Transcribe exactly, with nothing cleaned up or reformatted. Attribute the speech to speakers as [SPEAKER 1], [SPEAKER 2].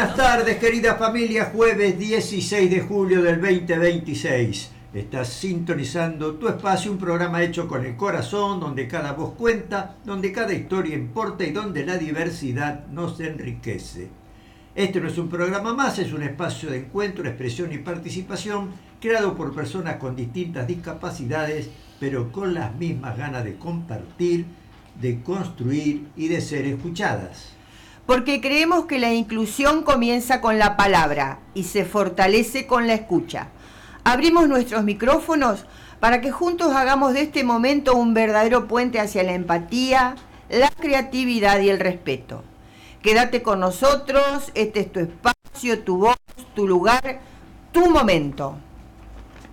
[SPEAKER 1] Buenas tardes, querida familia, jueves dieciséis de julio del veinte veintiséis. Estás sintonizando Tu Espacio, un programa hecho con el corazón, donde cada voz cuenta, donde cada historia importa y donde la diversidad nos enriquece. Este no es un programa más, es un espacio de encuentro, expresión y participación creado por personas con distintas discapacidades, pero con las mismas ganas de compartir, de construir y de ser escuchadas.
[SPEAKER 2] Porque creemos que la inclusión comienza con la palabra y se fortalece con la escucha. Abrimos nuestros micrófonos para que juntos hagamos de este momento un verdadero puente hacia la empatía, la creatividad y el respeto. Quédate con nosotros, este es tu espacio, tu voz, tu lugar, tu momento.